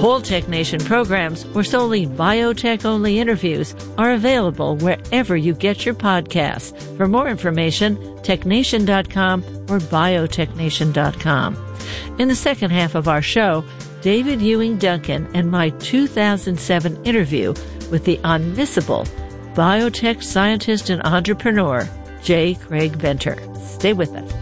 Whole Tech Nation programs or solely biotech-only interviews are available wherever you get your podcasts. For more information, technation.com or biotechnation.com. In the second half of our show, David Ewing Duncan and my 2007 interview with the unmissable biotech scientist and entrepreneur, J. Craig Venter. Stay with us.